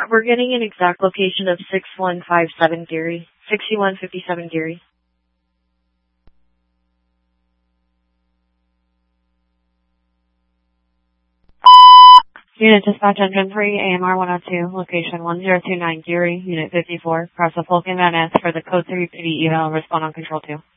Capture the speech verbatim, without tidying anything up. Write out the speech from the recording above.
we're getting an exact location of six one five seven Geary, sixty-one fifty-seven Geary. Unit Dispatch Engine three, A M R one oh two, location one zero two nine Geary, Unit fifty-four. Press the Falcon Van Ness for the Code three P D eval, respond on Control two.